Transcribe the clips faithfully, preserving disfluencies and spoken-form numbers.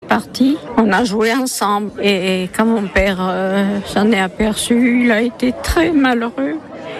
parti. On a joué ensemble. Et quand mon père euh, s'en est aperçu, il a été très malheureux.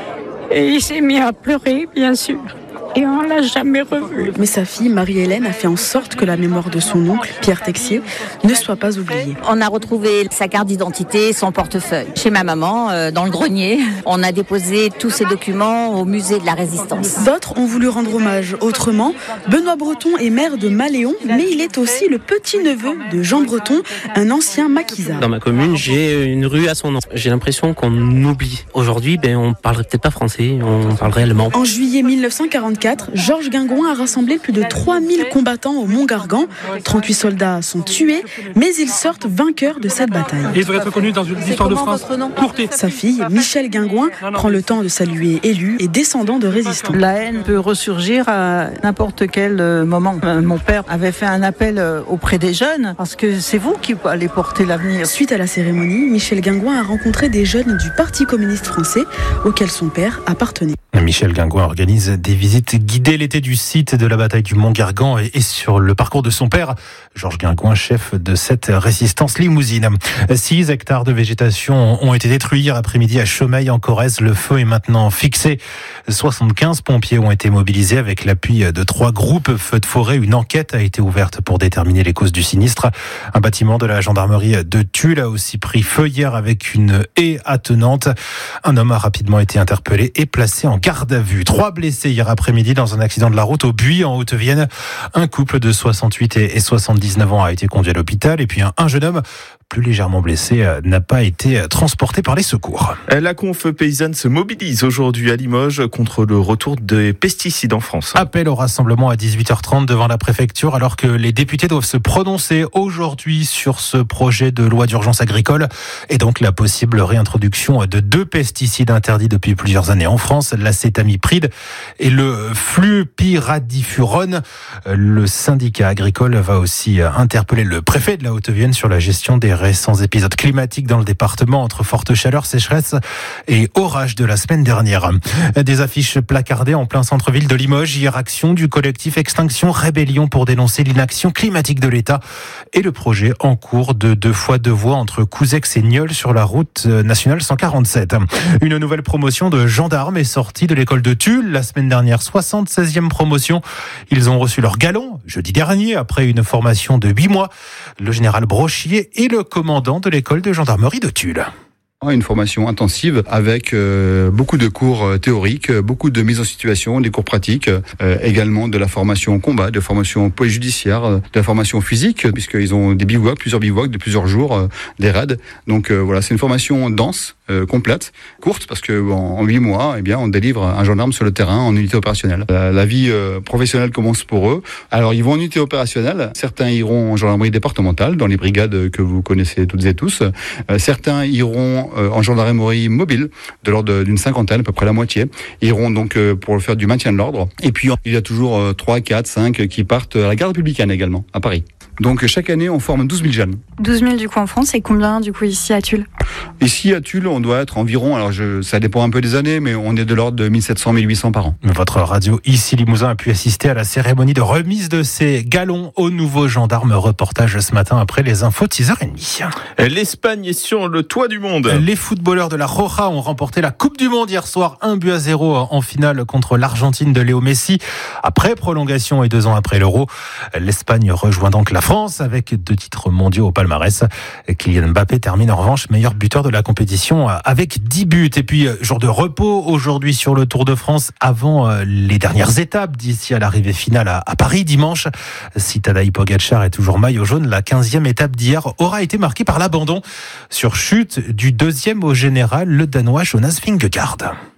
Et il s'est mis à pleurer, bien sûr. Et on l'a jamais revu. Mais sa fille, Marie-Hélène, a fait en sorte que la mémoire de son oncle, Pierre Texier, ne soit pas oubliée. On a retrouvé sa carte d'identité, son portefeuille. Chez ma maman, euh, dans le grenier, on a déposé tous ces documents au musée de la Résistance. D'autres ont voulu rendre hommage autrement. Benoît Breton est maire de Maléon, mais il est aussi le petit-neveu de Jean Breton, un ancien maquisard. Dans ma commune, j'ai une rue à son nom. J'ai l'impression qu'on oublie. Aujourd'hui, ben, on parlerait peut-être pas français, on parlerait allemand. En juillet mille neuf cent quarante-quatre, Georges Guingouin a rassemblé plus de trois mille combattants au Mont-Gargan. trente-huit soldats sont tués, mais ils sortent vainqueurs de cette bataille. Ils doivent être connus dans l'histoire de France. Courté. Sa fille, Michel Guingouin, prend le temps de saluer élus et descendants de résistants. La haine peut ressurgir à n'importe quel moment. Mon père avait fait un appel auprès des jeunes, parce que c'est vous qui allez porter l'avenir. Suite à la cérémonie, Michel Guingouin a rencontré des jeunes du Parti communiste français, auquel son père appartenait. Michel Guingouin organise des visites guidées l'été du site de la bataille du Mont-Gargan et sur le parcours de son père, Georges Guingouin, chef de cette résistance limousine. Six hectares de végétation ont été détruits hier après-midi à Chaumeil en Corrèze. Le feu est maintenant fixé. soixante-quinze pompiers ont été mobilisés avec l'appui de trois groupes feux de forêt. Une enquête a été ouverte pour déterminer les causes du sinistre. Un bâtiment de la gendarmerie de Tulle a aussi pris feu hier avec une haie attenante. Un homme a rapidement été interpellé et placé en garde à vue. Trois blessés hier après-midi dans un accident de la route au Buis en Haute-Vienne. Un couple de soixante-huit et soixante-dix-neuf ans a été conduit à l'hôpital et puis un, un jeune homme plus légèrement blessé n'a pas été transporté par les secours. La conf paysanne se mobilise aujourd'hui à Limoges contre le retour des pesticides en France. Appel au rassemblement à dix-huit heures trente devant la préfecture alors que les députés doivent se prononcer aujourd'hui sur ce projet de loi d'urgence agricole et donc la possible réintroduction de deux pesticides interdits depuis plusieurs années en France, l'acétamipride et le flupiradifurone. Le syndicat agricole va aussi interpeller le préfet de la Haute-Vienne sur la gestion des récents épisodes climatiques dans le département entre forte chaleur, sécheresse et orage de la semaine dernière. Des affiches placardées en plein centre-ville de Limoges. Hier, action du collectif Extinction Rébellion pour dénoncer l'inaction climatique de l'État et le projet en cours de deux fois deux voies entre Couzex et Nieul sur la route nationale cent quarante-sept. Une nouvelle promotion de gendarmes est sortie de l'école de Tulle la semaine dernière. soixante-seizième promotion. Ils ont reçu leur galon jeudi dernier après une formation de huit mois. Le général Brochier et le commandant de l'école de gendarmerie de Tulle. Une formation intensive avec euh, beaucoup de cours euh, théoriques, beaucoup de mise en situation, des cours pratiques, euh, également de la formation combat, de la formation police judiciaire, de la formation physique, puisqu'ils ont des bivouacs, plusieurs bivouacs de plusieurs jours, euh, des raids. Donc euh, voilà, c'est une formation dense, euh, complète, courte, parce que en huit mois, eh bien, on délivre un gendarme sur le terrain en unité opérationnelle. La, la vie euh, professionnelle commence pour eux. Alors ils vont en unité opérationnelle. Certains iront en gendarmerie départementale, dans les brigades que vous connaissez toutes et tous. Euh, certains iront en gendarmerie mobile, de l'ordre d'une cinquantaine, à peu près la moitié, iront donc pour faire du maintien de l'ordre. Et puis il y a toujours trois, quatre, cinq qui partent à la garde républicaine également, à Paris. Donc chaque année, on forme douze mille jeunes. douze mille du coup en France et combien du coup ici à Tulle? Ici à Tulle, on doit être environ, alors je, ça dépend un peu des années, mais on est de l'ordre de mille sept cents à mille huit cents par an. Votre radio ici Limousin a pu assister à la cérémonie de remise de ces galons aux nouveaux gendarmes. Reportage ce matin après les infos de six heures trente. L'Espagne est sur le toit du monde. Les footballeurs de la Roja ont remporté la Coupe du Monde hier soir, un but à zéro en finale contre l'Argentine de Léo Messi. Après prolongation et deux ans après l'Euro, l'Espagne rejoint donc la France avec deux titres mondiaux au palmarès. Kylian Mbappé termine en revanche meilleur buteur de la compétition avec dix buts. Et puis jour de repos aujourd'hui sur le Tour de France avant les dernières étapes d'ici à l'arrivée finale à Paris dimanche. Si Tadej Pogačar est toujours maillot jaune, la quinzième étape d'hier aura été marquée par l'abandon sur chute du deuxième au général, le Danois Jonas Vingegaard.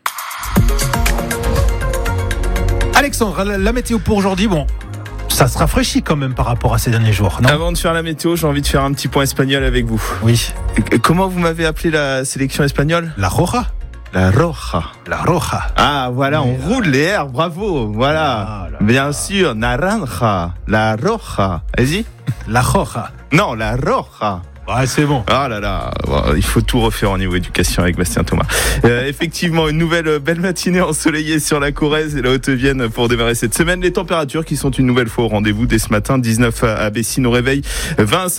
Alexandre, la météo pour aujourd'hui, bon, ça se rafraîchit quand même par rapport à ces derniers jours, non ? Avant de faire la météo, j'ai envie de faire un petit point espagnol avec vous. Oui. Comment vous m'avez appelé la sélection espagnole ? La Roja. La Roja. La Roja. Ah, voilà, on roule les R, bravo, voilà. Ah, là, Bien là. sûr, Naranja, la Roja. Vas-y. La Roja. Non, la Roja. Ouais, c'est bon. Ah là là, il faut tout refaire au niveau éducation avec Bastien Thomas. Euh, effectivement, une nouvelle belle matinée ensoleillée sur la Corrèze et la Haute-Vienne pour démarrer cette semaine. Les températures qui sont une nouvelle fois au rendez-vous dès ce matin, dix-neuf à Bessines au réveil, vingt